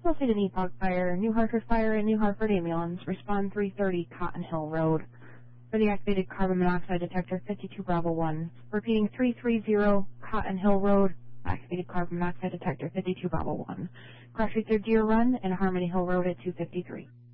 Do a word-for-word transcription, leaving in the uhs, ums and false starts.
Pulsated Epoch Fire, New Hartford Fire, and New Hartford Ambulance. Respond three thirty Cotton Hill Road. For the activated carbon monoxide detector, fifty-two Bravo one. Repeating three thirty Cotton Hill Road. Activated carbon monoxide detector, fifty-two Bravo one. Cross Street Deer Run and Harmony Hill Road at two fifty-three.